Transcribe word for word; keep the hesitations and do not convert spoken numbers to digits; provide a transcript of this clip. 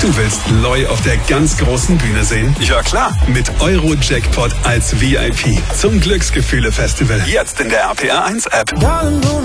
Du willst Loy auf der ganz großen Bühne sehen? Ja, klar. Mit Euro-Jackpot als V I P zum Glücksgefühle-Festival. Jetzt in der R P R eins App.